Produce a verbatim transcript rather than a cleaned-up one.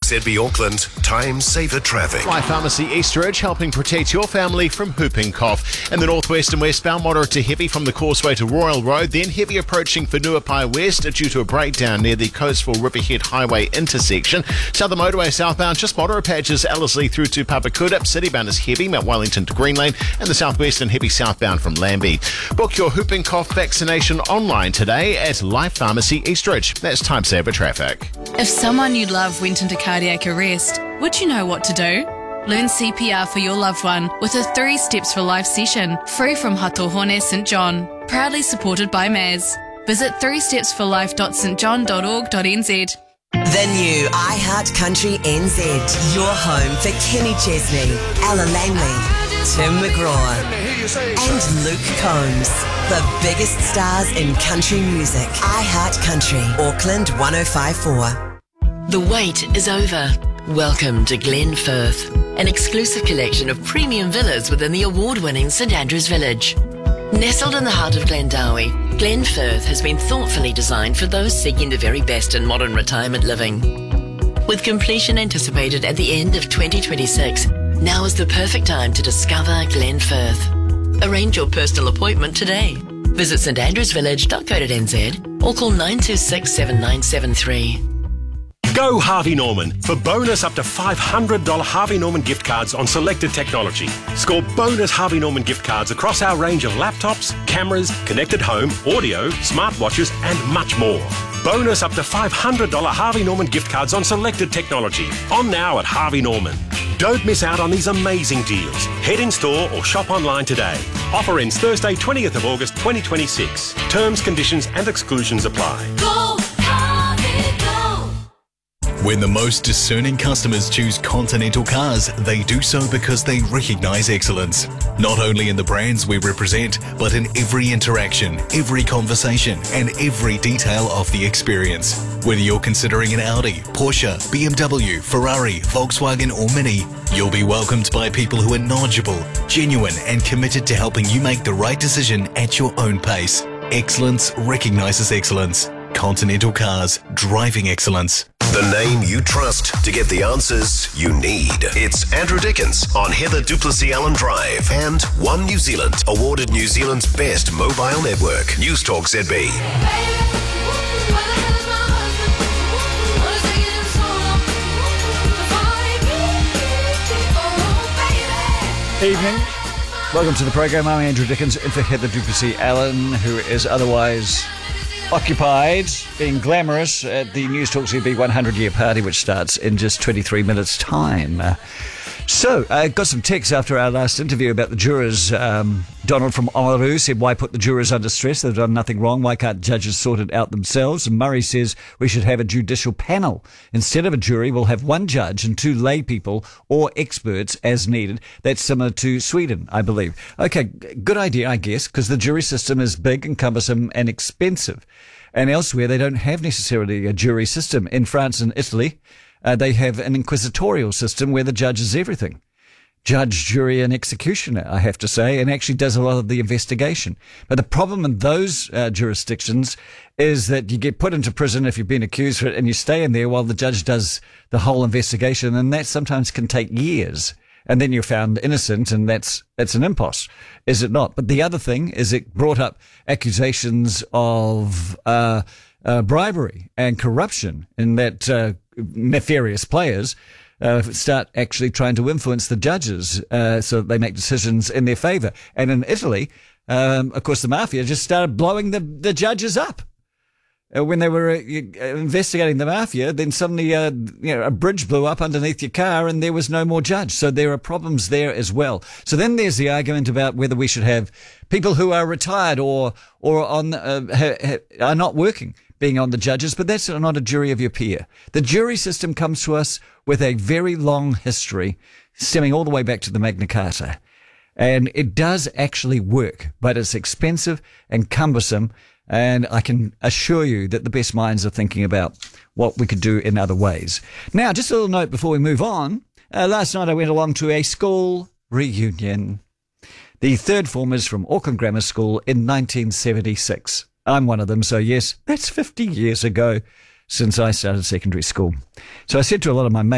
Z B Auckland, time saver traffic. Life Pharmacy Eastridge, helping protect your family from whooping cough. In the northwest and westbound, moderate to heavy from the Causeway to Royal Road, then heavy approaching Whenuapai West due to a breakdown near the Coastville Riverhead Highway intersection. Southern motorway southbound, just moderate patches Ellerslie through to Papakuda. Citybound is heavy, Mount Wellington to Green Lane, and the southwest and heavy southbound from Lambie. Book your whooping cough vaccination online today at Life Pharmacy Eastridge. That's time saver traffic. If someone you love went into cardiac arrest, would you know what to do? Learn C P R for your loved one with a Three Steps for Life session, free from Hatohone St John. Proudly supported by M A S. Visit three steps for life dot st john dot org dot n z. The new iHeart Country N Z. Your home for Kenny Chesney, Ella Langley, Tim McGraw, and Luke Combs. The biggest stars in country music. iHeart Country, Auckland one oh five point four. The wait is over. Welcome to Glen Firth, an exclusive collection of premium villas within the award-winning St Andrews Village. Nestled in the heart of Glendowie, Glen Firth has been thoughtfully designed for those seeking the very best in modern retirement living. With completion anticipated at the end of twenty twenty-six, now is the perfect time to discover Glen Firth. Arrange your personal appointment today. Visit st andrews village dot co dot n z or call nine two six, seven nine seven three. Go Harvey Norman for bonus up to five hundred dollars Harvey Norman gift cards on selected technology. Score bonus Harvey Norman gift cards across our range of laptops, cameras, connected home, audio, smartwatches and much more. Bonus up to five hundred dollars Harvey Norman gift cards on selected technology. On now at Harvey Norman. Don't miss out on these amazing deals. Head in store or shop online today. Offer ends Thursday, twentieth of August twenty twenty-six. Terms, conditions and exclusions apply. Go Harvey, go! When the most discerning customers choose Continental Cars, they do so because they recognise excellence. Not only in the brands we represent, but in every interaction, every conversation, and every detail of the experience. Whether you're considering an Audi, Porsche, B M W, Ferrari, Volkswagen or Mini, you'll be welcomed by people who are knowledgeable, genuine, and committed to helping you make the right decision at your own pace. Excellence recognises excellence. Continental Cars, driving excellence. The name you trust to get the answers you need. It's Andrew Dickens on Heather Duplessis Allen Drive and One New Zealand, awarded New Zealand's best mobile network. News Talk Z B. Evening. Welcome to the program. I'm Andrew Dickens, in for Heather Duplessis Allen, who is otherwise occupied, being glamorous at the News Talk Z B one hundred year party, which starts in just twenty-three minutes' time. Uh, so, I uh, got some texts after our last interview about the jurors. Um, Donald from Oamaru said, why put the jurors under stress? They've done nothing wrong. Why can't judges sort it out themselves? And Murray says, we should have a judicial panel. Instead of a jury, we'll have one judge and two lay people or experts as needed. That's similar to Sweden, I believe. Okay, good idea, I guess, because the jury system is big and cumbersome and expensive. And elsewhere, they don't have necessarily a jury system. In France and Italy, uh, they have an inquisitorial system where the judge is everything. Judge, jury, and executioner, I have to say, and actually does a lot of the investigation. But the problem in those uh, jurisdictions is that you get put into prison if you've been accused for it, and you stay in there while the judge does the whole investigation, and that sometimes can take years. And then you're found innocent, and that's that's an impasse, is it not? But the other thing is it brought up accusations of uh, uh, bribery and corruption, in that uh, nefarious players uh, start actually trying to influence the judges uh, so that they make decisions in their favour. And in Italy, um, of course, the mafia just started blowing the, the judges up. Uh, when they were uh, investigating the mafia, then suddenly uh, you know, a bridge blew up underneath your car and there was no more judge. So there are problems there as well. So then there's the argument about whether we should have people who are retired or or on uh, ha, ha, are not working being on the judges, but that's not a jury of your peer. The jury system comes to us with a very long history, stemming all the way back to the Magna Carta. And it does actually work, but it's expensive and cumbersome. And I can assure you that the best minds are thinking about what we could do in other ways. Now, just a little note before we move on. Uh, last night I went along to a school reunion. The third formers from Auckland Grammar School in nineteen seventy-six. I'm one of them, so yes, that's fifty years ago since I started secondary school. So I said to a lot of my mates,